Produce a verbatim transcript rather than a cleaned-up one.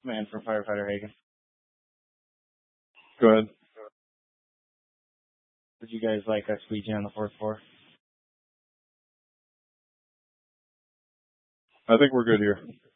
Man from Firefighter Hagen. Go ahead. Would you guys like us squeegee on the fourth floor? I think we're good here.